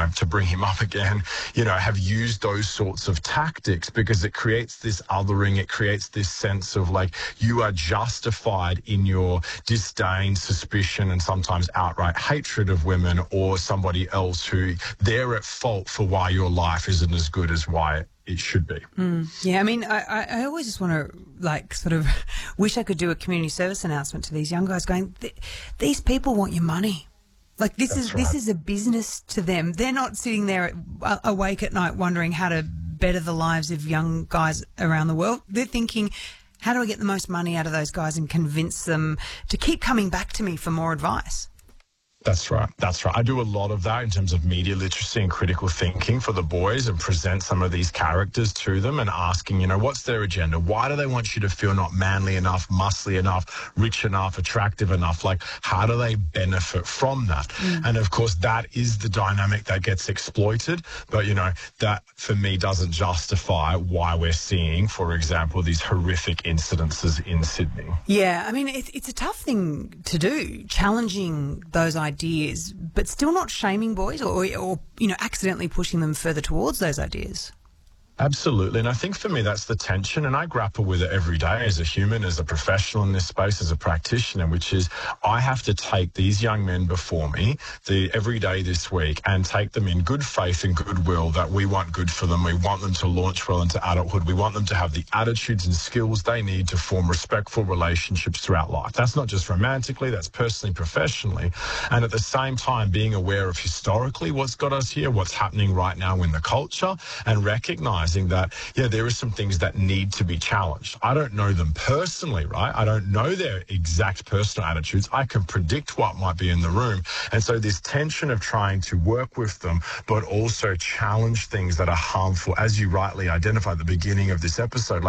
to bring him up again, have used those sorts of tactics because it creates this othering, it creates this sense of like you are justified in your disdain, suspicion, and sometimes outright hatred of women or somebody else who they're at fault for why your life isn't as good as why it should be. Yeah, I mean, I always just want to sort of wish I could do a community service announcement to these young guys going, these people want your money. Like this is a business to them. They're not sitting there awake at night wondering how to better the lives of young guys around the world. They're thinking, how do I get the most money out of those guys and convince them to keep coming back to me for more advice? That's right. That's right. I do a lot of that in terms of media literacy and critical thinking for the boys and present some of these characters to them and asking, what's their agenda? Why do they want you to feel not manly enough, muscly enough, rich enough, attractive enough? Like, how do they benefit from that? And of course, that is the dynamic that gets exploited. But, that for me doesn't justify why we're seeing, for example, these horrific incidences in Sydney. Yeah. I mean, it's a tough thing to do, challenging those ideas, but still not shaming boys or accidentally pushing them further towards those ideas. Absolutely. And I think for me, that's the tension. And I grapple with it every day as a human, as a professional in this space, as a practitioner, which is I have to take these young men before me every day this week and take them in good faith and goodwill that we want good for them. We want them to launch well into adulthood. We want them to have the attitudes and skills they need to form respectful relationships throughout life. That's not just romantically, that's personally, professionally. And at the same time, being aware of historically what's got us here, what's happening right now in the culture, and recognise that, there are some things that need to be challenged. I don't know them personally, right? I don't know their exact personal attitudes. I can predict what might be in the room. And so this tension of trying to work with them, but also challenge things that are harmful, as you rightly identified at the beginning of this episode,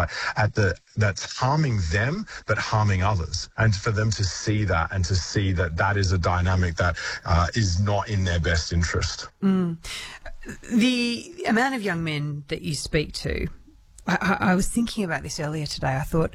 that's harming them, but harming others. And for them to see that and to see that that is a dynamic that is not in their best interest. The amount of young men that you speak to, I was thinking about this earlier today. I thought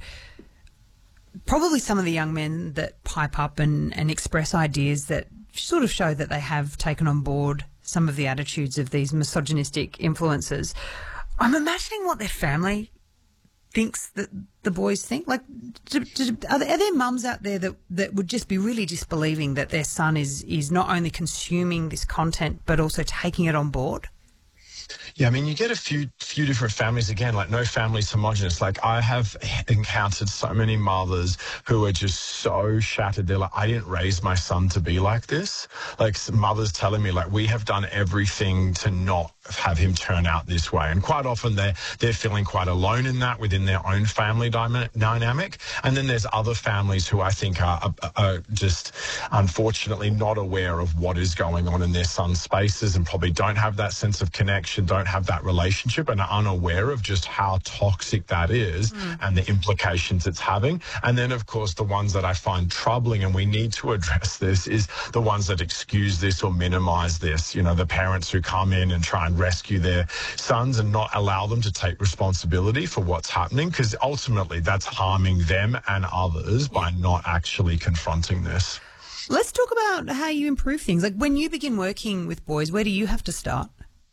probably some of the young men that pipe up and express ideas that sort of show that they have taken on board some of the attitudes of these misogynistic influences, I'm imagining what their family thinks that the boys think. Like, are there mums out there that would just be really disbelieving that their son is not only consuming this content but also taking it on board? Yeah, I mean, you get a few different families. Again, like no family's homogenous. Like I have encountered so many mothers who are just so shattered. They're like, I didn't raise my son to be like this. Like mothers telling me, like, we have done everything to not have him turn out this way. And quite often they're feeling quite alone in that within their own family dynamic. And then there's other families who I think are just unfortunately not aware of what is going on in their son's spaces and probably don't have that sense of connection, don't have that relationship, and are unaware of just how toxic that is and the implications it's having. And then, of course, the ones that I find troubling, and we need to address this, is the ones that excuse this or minimize this. The parents who come in and try and rescue their sons and not allow them to take responsibility for what's happening, because ultimately that's harming them and others by not actually confronting this. Let's talk about how you improve things. Like when you begin working with boys, where do you have to start?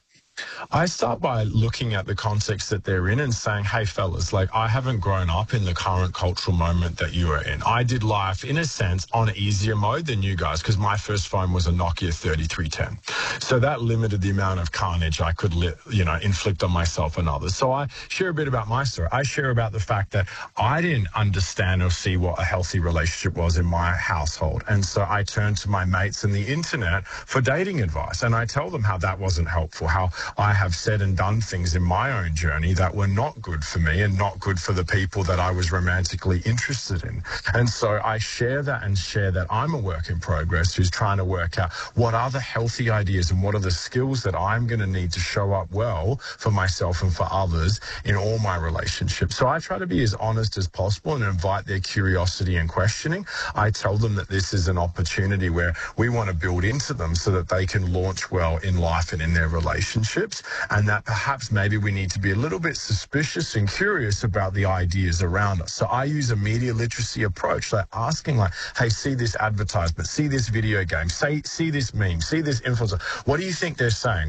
I start by looking at the context that they're in and saying, hey, fellas, like I haven't grown up in the current cultural moment that you are in. I did life, in a sense, on easier mode than you guys, because my first phone was a Nokia 3310. So that limited the amount of carnage I could, inflict on myself and others. So I share a bit about my story. I share about the fact that I didn't understand or see what a healthy relationship was in my household. And so I turned to my mates and the internet for dating advice. And I tell them how that wasn't helpful, how I have said and done things in my own journey that were not good for me and not good for the people that I was romantically interested in. And so I share that I'm a work in progress who's trying to work out what are the healthy ideas and what are the skills that I'm going to need to show up well for myself and for others in all my relationships. So I try to be as honest as possible and invite their curiosity and questioning. I tell them that this is an opportunity where we want to build into them so that they can launch well in life and in their relationships, and that perhaps maybe we need to be a little bit suspicious and curious about the ideas around us. So I use a media literacy approach, like asking hey, see this advertisement, see this video game, see this meme, see this influencer. What do you think they're saying?